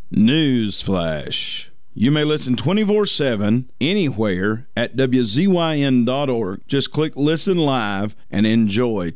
Newsflash. You may listen 24/7 anywhere at WZYN.org. Just click Listen Live and enjoy